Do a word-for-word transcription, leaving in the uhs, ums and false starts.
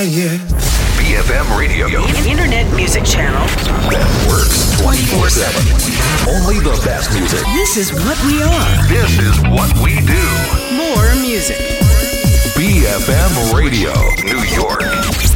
yeah. B F M Radio. Internet music channel that works twenty-four seven. Only the best music. This is what we are. This is what we do. More music. B F M Radio, New York.